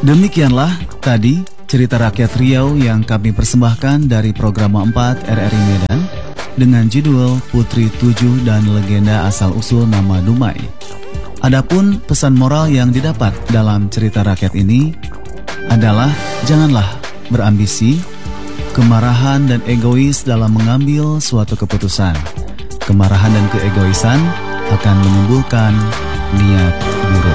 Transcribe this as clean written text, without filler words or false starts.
Demikianlah tadi cerita rakyat Riau yang kami persembahkan dari program 4 RRI Medan dengan judul Putri Tujuh dan Legenda Asal-Usul Nama Dumai. Adapun pesan moral yang didapat dalam cerita rakyat ini adalah janganlah berambisi, kemarahan dan egois dalam mengambil suatu keputusan. Kemarahan dan keegoisan akan menimbulkan niat buruk.